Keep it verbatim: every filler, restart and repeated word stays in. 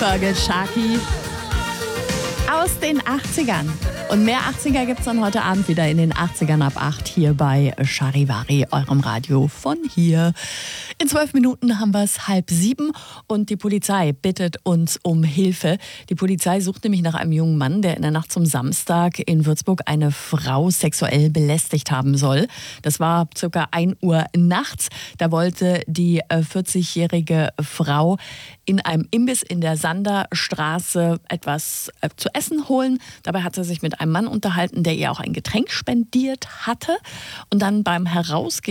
Forget Sharky aus den achtzigern. Und mehr achtziger gibt es dann heute Abend wieder in den achtzigern ab acht hier bei Charivari, eurem Radio von hier. In zwölf Minuten haben wir es halb sieben und die Polizei bittet uns um Hilfe. Die Polizei sucht nämlich nach einem jungen Mann, der in der Nacht zum Samstag in Würzburg eine Frau sexuell belästigt haben soll. Das war circa ein Uhr nachts. Da wollte die vierzigjährige Frau in einem Imbiss in der Sanderstraße etwas zu essen holen. Dabei hat sie sich mit einem Mann unterhalten, der ihr auch ein Getränk spendiert hatte. Und dann beim Herausgehen